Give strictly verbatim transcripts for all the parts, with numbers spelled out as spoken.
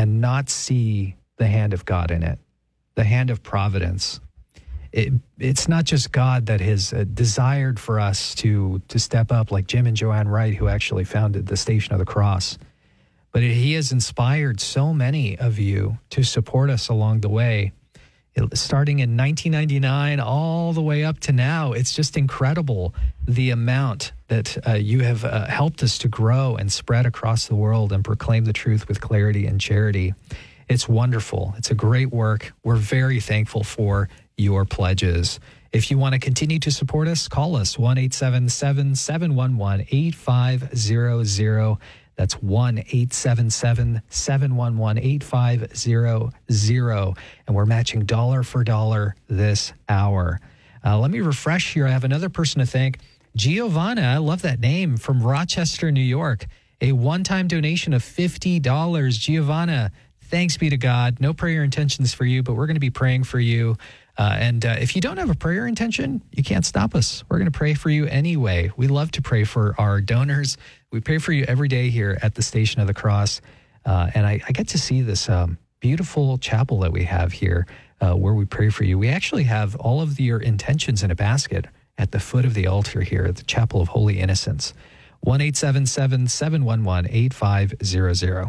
and not see the hand of God in it, the hand of providence. It, it's not just God that has uh, desired for us to to step up, like Jim and Joanne Wright, who actually founded the Station of the Cross. But he has inspired so many of you to support us along the way. It, starting in nineteen ninety-nine all the way up to now, it's just incredible the amount that uh, you have uh, helped us to grow and spread across the world and proclaim the truth with clarity and charity. It's wonderful. It's a great work. We're very thankful for your pledges. If you want to continue to support us, call us one eight seven seven, seven one one, eight five zero zero. That's one eight seven seven, seven one one, eight five zero zero. And we're matching dollar for dollar this hour. Uh, let me refresh here. I have another person to thank. Giovanna, I love that name, from Rochester, New York. A one-time donation of fifty dollars. Giovanna, thanks be to God. No prayer intentions for you, but we're going to be praying for you. Uh, and uh, if you don't have a prayer intention, you can't stop us. We're going to pray for you anyway. We love to pray for our donors. We pray for you every day here at the Station of the Cross. Uh, and I, I get to see this um, beautiful chapel that we have here uh, where we pray for you. We actually have all of your intentions in a basket at the foot of the altar here at the Chapel of Holy Innocents. one eight seven seven, seven one one, eight five zero zero.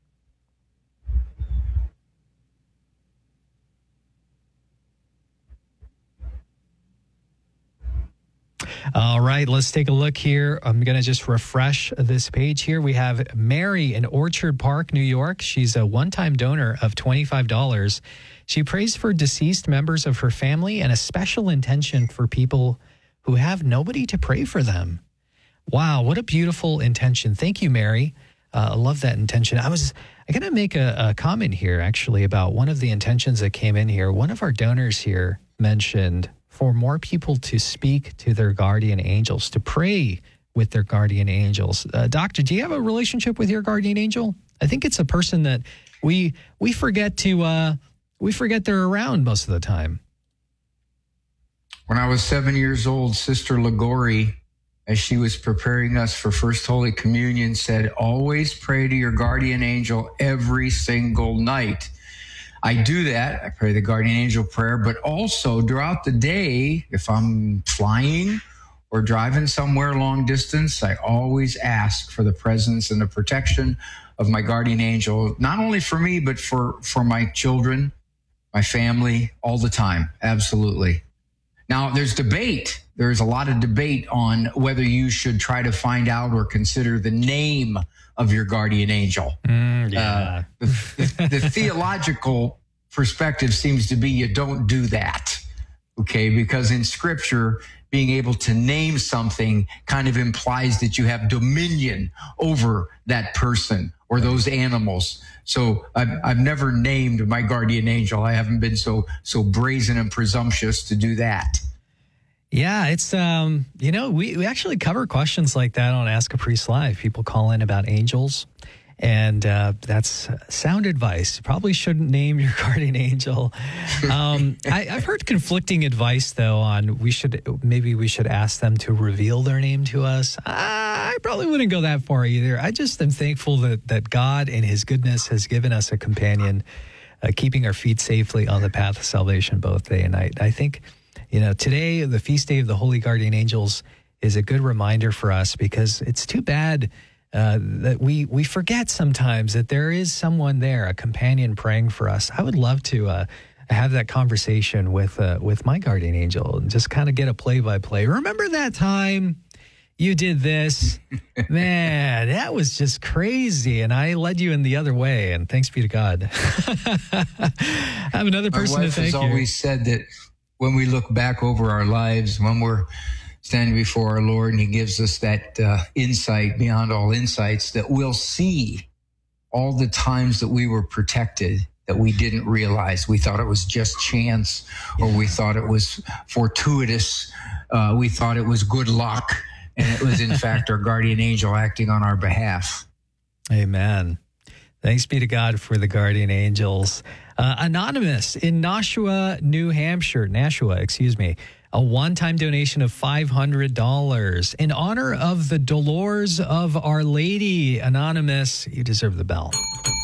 All right, let's take a look here. I'm going to just refresh this page here. We have Mary in Orchard Park, New York. She's a one-time donor of twenty-five dollars. She prays for deceased members of her family and a special intention for people who have nobody to pray for them. Wow, what a beautiful intention. Thank you, Mary. Uh, I love that intention. I was I'm going to make a, a comment here, actually, about one of the intentions that came in here. One of our donors here mentioned for more people to speak to their guardian angels, to pray with their guardian angels. Uh, doctor, do you have a relationship with your guardian angel? I think it's a person that we we forget to uh, we forget they're around most of the time. When I was seven years old, Sister Ligori, as she was preparing us for First Holy Communion, said, "Always pray to your guardian angel every single night." I do that. I pray the guardian angel prayer, but also throughout the day, if I'm flying or driving somewhere long distance, I always ask for the presence and the protection of my guardian angel, not only for me, but for, for my children, my family, all the time. Absolutely. Now, there's debate. There's a lot of debate on whether you should try to find out or consider the name of your guardian angel. Mm, yeah. Uh, the, the, the theological perspective seems to be you don't do that, okay? Because in Scripture, being able to name something kind of implies that you have dominion over that person or those animals. So I've, I've never named my guardian angel. I haven't been so so brazen and presumptuous to do that. Yeah, it's, um, you know, we, we actually cover questions like that on Ask a Priest Live. People call in about angels, and uh, that's sound advice. You probably shouldn't name your guardian angel. Um, I, I've heard conflicting advice, though, on we should maybe we should ask them to reveal their name to us. I probably wouldn't go that far either. I just am thankful that, that God in his goodness has given us a companion, uh, keeping our feet safely on the path of salvation both day and night. I think, you know, today, the feast day of the Holy Guardian Angels is a good reminder for us, because it's too bad uh, that we we forget sometimes that there is someone there, a companion praying for us. I would love to uh, have that conversation with uh, with my guardian angel and just kind of get a play-by-play. Remember that time you did this? Man, that was just crazy, and I led you in the other way, and thanks be to God. I have another person My to wife thank has you. always said that when we look back over our lives, when we're standing before our Lord and he gives us that uh, insight beyond all insights, that we'll see all the times that we were protected that we didn't realize. We thought it was just chance, or we thought it was fortuitous. Uh, we thought it was good luck. And it was, in fact, our guardian angel acting on our behalf. Amen. Thanks be to God for the guardian angels. Uh, Anonymous in Nashua, New Hampshire, Nashua, excuse me, a one-time donation of five hundred dollars in honor of the Dolores of Our Lady. Anonymous, you deserve the bell.